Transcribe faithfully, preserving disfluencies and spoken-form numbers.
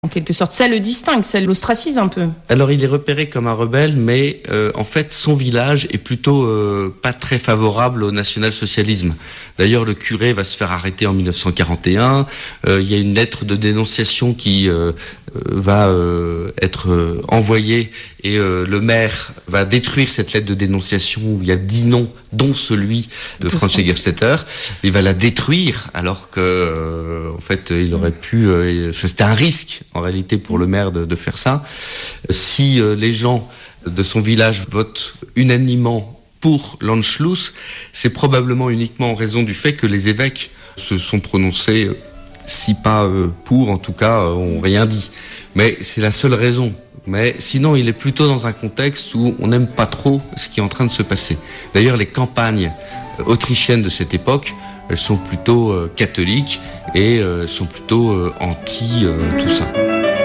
En quelque sorte, ça le distingue, ça l'ostracise un peu. Alors il est repéré comme un rebelle, mais euh, en fait son village est plutôt euh, pas très favorable au national-socialisme. D'ailleurs le curé va se faire arrêter en dix-neuf cent quarante et un, euh, il y a une lettre de dénonciation qui euh, va euh, être euh, envoyée et euh, le maire va détruire cette lettre de dénonciation où il y a dix noms, dont celui de, de Franz Jägerstätter. Il va la détruire alors que euh, en fait il aurait pu, euh, c'était un risque en réalité pour le maire de, de faire ça. Si euh, les gens de son village votent unanimement pour l'Anschluss, c'est probablement uniquement en raison du fait que les évêques se sont prononcés, si pas euh, pour, en tout cas, euh, ont rien dit. Mais c'est la seule raison. Mais sinon, il est plutôt dans un contexte où on n'aime pas trop ce qui est en train de se passer. D'ailleurs, les campagnes autrichiennes de cette époque, elles sont plutôt euh, catholiques et euh, elles sont plutôt euh, anti euh, tout ça.